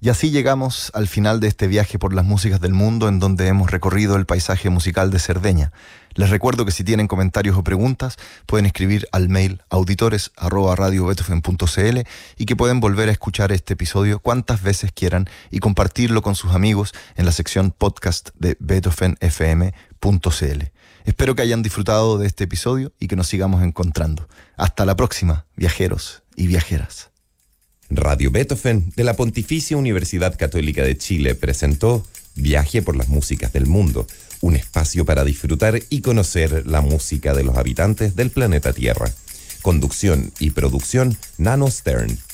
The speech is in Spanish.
Y así llegamos al final de este viaje por las músicas del mundo, en donde hemos recorrido el paisaje musical de Cerdeña. Les recuerdo que si tienen comentarios o preguntas, pueden escribir al mail auditores@radiobeethoven.cl y que pueden volver a escuchar este episodio cuantas veces quieran y compartirlo con sus amigos en la sección podcast de beethovenfm.cl. Espero que hayan disfrutado de este episodio y que nos sigamos encontrando. Hasta la próxima, viajeros y viajeras. Radio Beethoven de la Pontificia Universidad Católica de Chile presentó Viaje por las músicas del mundo, un espacio para disfrutar y conocer la música de los habitantes del planeta Tierra. Conducción y producción, Nano Stern.